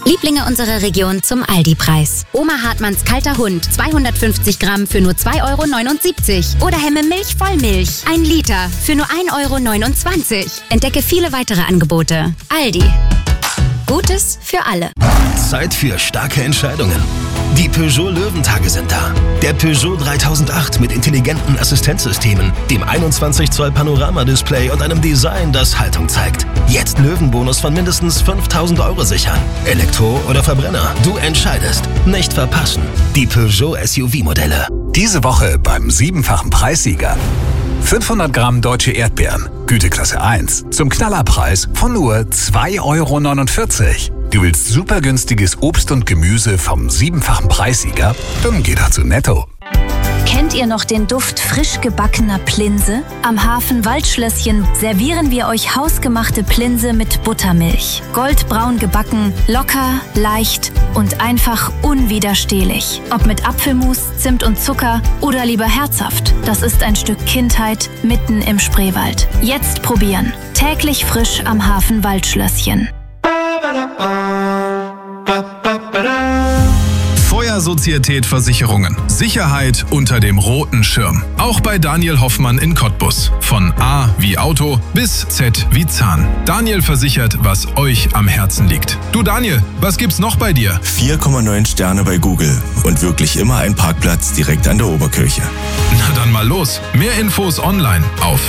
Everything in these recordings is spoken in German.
Lieblinge unserer Region zum Aldi-Preis. Oma Hartmanns kalter Hund, 250 Gramm für nur 2,79 € Oder Hemme Milch Vollmilch, 1 Liter für nur 1,29 €. Entdecke viele weitere Angebote. Aldi. Gutes für alle. Zeit für starke Entscheidungen. Die Peugeot Löwentage sind da. Der Peugeot 3008 mit intelligenten Assistenzsystemen, dem 21 Zoll Panoramadisplay und einem Design, das Haltung zeigt. Jetzt Löwenbonus von mindestens 5.000 € sichern. Elektro oder Verbrenner, du entscheidest. Nicht verpassen. Die Peugeot SUV-Modelle. Diese Woche beim 7-fachen Preissieger. 500 Gramm deutsche Erdbeeren, Güteklasse 1, zum Knallerpreis von nur 2,49 €. Du willst super günstiges Obst und Gemüse vom 7-fachen Preissieger? Dann geh doch zu Netto. Kennt ihr noch den Duft frisch gebackener Plinse? Am Hafen Waldschlösschen servieren wir euch hausgemachte Plinse mit Buttermilch. Goldbraun gebacken, locker, leicht und einfach unwiderstehlich. Ob mit Apfelmus, Zimt und Zucker oder lieber herzhaft. Das ist ein Stück Kindheit mitten im Spreewald. Jetzt probieren. Täglich frisch am Hafen Waldschlösschen. Feuersozietät Versicherungen. Sicherheit unter dem roten Schirm. Auch bei Daniel Hoffmann in Cottbus. Von A wie Auto bis Z wie Zahn. Daniel versichert, was euch am Herzen liegt. Du Daniel, was gibt's noch bei dir? 4,9 Sterne bei Google und wirklich immer ein Parkplatz direkt an der Oberkirche. Na dann mal los. Mehr Infos online auf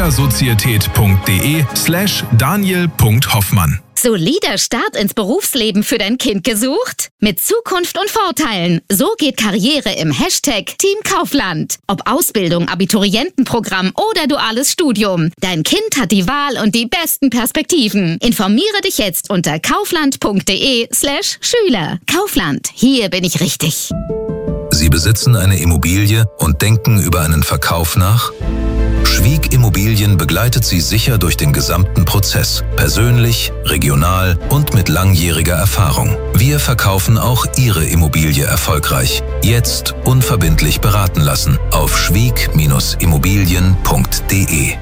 feuersozietät.de/daniel.hoffmann. Solider Start ins Berufsleben für dein Kind gesucht? Mit Zukunft und Vorteilen. So geht Karriere im Hashtag Team Kaufland. Ob Ausbildung, Abiturientenprogramm oder duales Studium. Dein Kind hat die Wahl und die besten Perspektiven. Informiere dich jetzt unter kaufland.de/Schüler. Kaufland, hier bin ich richtig. Sie besitzen eine Immobilie und denken über einen Verkauf nach? Schwieg Immobilien begleitet Sie sicher durch den gesamten Prozess. Persönlich, regional und mit langjähriger Erfahrung. Wir verkaufen auch Ihre Immobilie erfolgreich. Jetzt unverbindlich beraten lassen auf schwieg-immobilien.de.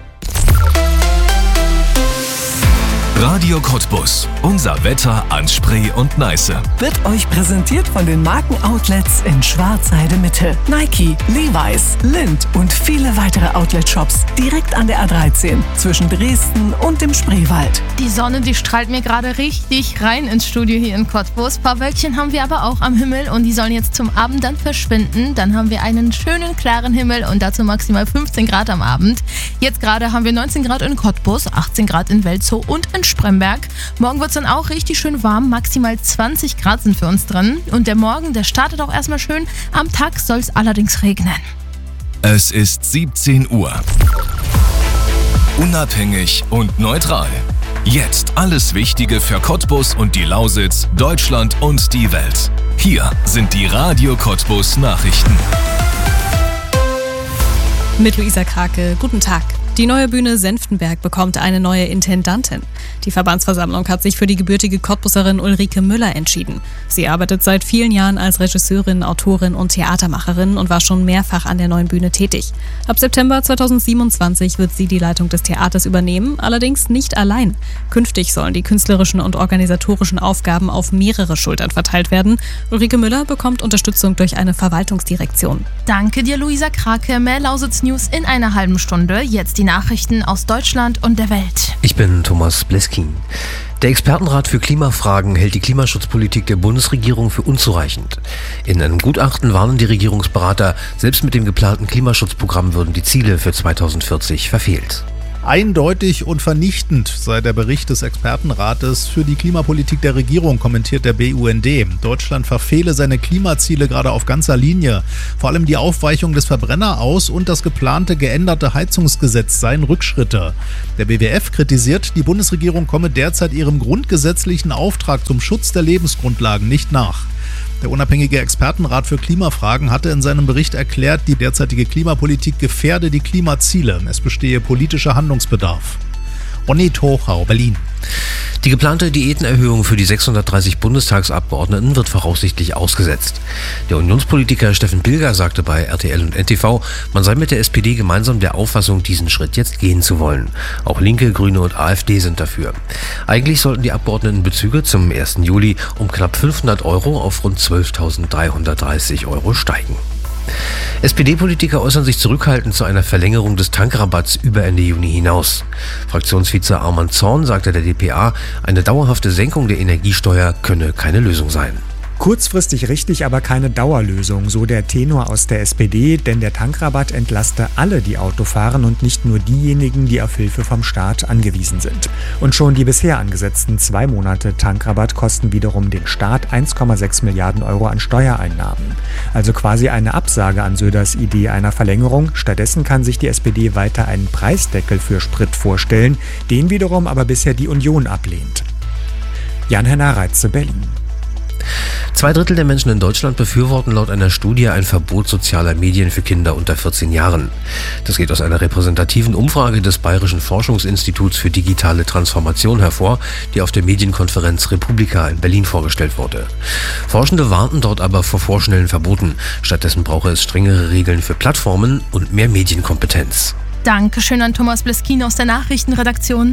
Radio Cottbus. Unser Wetter an Spree und Neiße. Wird euch präsentiert von den Markenoutlets in Schwarzheide Mitte. Nike, Levi's, Lindt und viele weitere Outlet-Shops direkt an der A13 zwischen Dresden und dem Spreewald. Die Sonne, die strahlt mir gerade richtig rein ins Studio hier in Cottbus. Ein paar Wölkchen haben wir aber auch am Himmel und die sollen jetzt zum Abend dann verschwinden. Dann haben wir einen schönen, klaren Himmel und dazu maximal 15 Grad am Abend. Jetzt gerade haben wir 19 Grad in Cottbus, 18 Grad in Welzow und in Spremberg. Morgen wird es dann auch richtig schön warm, maximal 20 Grad sind für uns drin. Und der Morgen, der startet auch erstmal schön. Am Tag soll es allerdings regnen. Es ist 17 Uhr. Unabhängig und neutral. Jetzt alles Wichtige für Cottbus und die Lausitz, Deutschland und die Welt. Hier sind die Radio Cottbus Nachrichten. Mit Luisa Krake, guten Tag. Die neue Bühne Senftenberg bekommt eine neue Intendantin. Die Verbandsversammlung hat sich für die gebürtige Cottbuserin Ulrike Müller entschieden. Sie arbeitet seit vielen Jahren als Regisseurin, Autorin und Theatermacherin und war schon mehrfach an der neuen Bühne tätig. Ab September 2027 wird sie die Leitung des Theaters übernehmen, allerdings nicht allein. Künftig sollen die künstlerischen und organisatorischen Aufgaben auf mehrere Schultern verteilt werden. Ulrike Müller bekommt Unterstützung durch eine Verwaltungsdirektion. Danke dir, Luisa Krake. Mehr Lausitz News in einer halben Stunde. Jetzt die Nachrichten aus Deutschland und der Welt. Ich bin Thomas Bleskin. Der Expertenrat für Klimafragen hält die Klimaschutzpolitik der Bundesregierung für unzureichend. In einem Gutachten warnen die Regierungsberater, selbst mit dem geplanten Klimaschutzprogramm würden die Ziele für 2040 verfehlt. Eindeutig und vernichtend sei der Bericht des Expertenrates für die Klimapolitik der Regierung, kommentiert der BUND. Deutschland verfehle seine Klimaziele gerade auf ganzer Linie. Vor allem die Aufweichung des Verbrenneraus- und das geplante geänderte Heizungsgesetz seien Rückschritte. Der BWF kritisiert, die Bundesregierung komme derzeit ihrem grundgesetzlichen Auftrag zum Schutz der Lebensgrundlagen nicht nach. Der unabhängige Expertenrat für Klimafragen hatte in seinem Bericht erklärt, die derzeitige Klimapolitik gefährde die Klimaziele. Es bestehe politischer Handlungsbedarf. Bonnie Hochau, Berlin. Die geplante Diätenerhöhung für die 630 Bundestagsabgeordneten wird voraussichtlich ausgesetzt. Der Unionspolitiker Steffen Pilger sagte bei RTL und NTV, man sei mit der SPD gemeinsam der Auffassung, diesen Schritt jetzt gehen zu wollen. Auch Linke, Grüne und AfD sind dafür. Eigentlich sollten die Abgeordnetenbezüge zum 1. Juli um knapp 500 € auf rund 12.330 € steigen. SPD-Politiker äußern sich zurückhaltend zu einer Verlängerung des Tankrabatts über Ende Juni hinaus. Fraktionsvize Arman Zorn sagte der dpa, eine dauerhafte Senkung der Energiesteuer könne keine Lösung sein. Kurzfristig richtig, aber keine Dauerlösung, so der Tenor aus der SPD, denn der Tankrabatt entlaste alle, die Auto fahren und nicht nur diejenigen, die auf Hilfe vom Staat angewiesen sind. Und schon die bisher angesetzten 2 Monate Tankrabatt kosten wiederum den Staat 1,6 Milliarden € an Steuereinnahmen. Also quasi eine Absage an Söders Idee einer Verlängerung. Stattdessen kann sich die SPD weiter einen Preisdeckel für Sprit vorstellen, den wiederum aber bisher die Union ablehnt. Jan-Henner Reitze, Berlin. 2/3 der Menschen in Deutschland befürworten laut einer Studie ein Verbot sozialer Medien für Kinder unter 14 Jahren. Das geht aus einer repräsentativen Umfrage des Bayerischen Forschungsinstituts für digitale Transformation hervor, die auf der Medienkonferenz Republika in Berlin vorgestellt wurde. Forschende warnten dort aber vor vorschnellen Verboten. Stattdessen brauche es strengere Regeln für Plattformen und mehr Medienkompetenz. Dankeschön an Thomas Bleskin aus der Nachrichtenredaktion.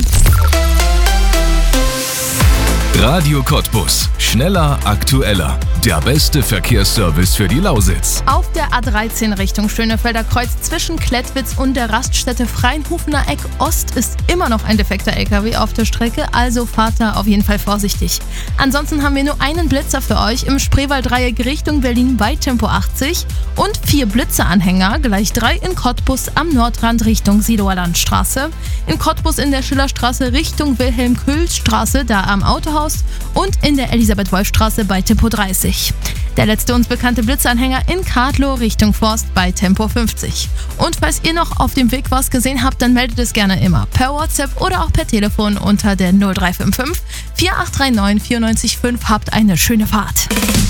Radio Cottbus. Schneller, aktueller. Der beste Verkehrsservice für die Lausitz. Auf der A13 Richtung Schönefelder Kreuz zwischen Klettwitz und der Raststätte Freienhufener Eck Ost ist immer noch ein defekter LKW auf der Strecke, also fahrt da auf jeden Fall vorsichtig. Ansonsten haben wir nur einen Blitzer für euch im Spreewald-Dreieck Richtung Berlin bei Tempo 80 und 4 Blitzeranhänger, gleich 3 in Cottbus am Nordrand Richtung Sidoer Landstraße, in Cottbus in der Schillerstraße Richtung Wilhelm-Kühl-Straße, da am Autohaus und in der Elisabeth-Wolf-Straße bei Tempo 30. Der letzte uns bekannte Blitzanhänger in Kadlow Richtung Forst bei Tempo 50. Und falls ihr noch auf dem Weg was gesehen habt, dann meldet es gerne immer per WhatsApp oder auch per Telefon unter der 0355 4839 945. Habt eine schöne Fahrt.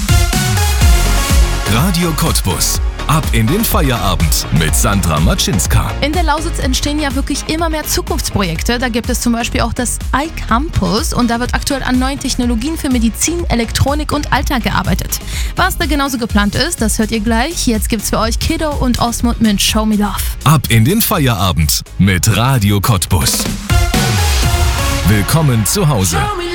Radio Cottbus. Ab in den Feierabend mit Sandra Matschinska. In der Lausitz entstehen ja wirklich immer mehr Zukunftsprojekte. Da gibt es zum Beispiel auch das iCampus und da wird aktuell an neuen Technologien für Medizin, Elektronik und Alltag gearbeitet. Was da genauso geplant ist, das hört ihr gleich. Jetzt gibt's für euch Kiddo und Osmond mit Show Me Love. Ab in den Feierabend mit Radio Cottbus. Willkommen zu Hause.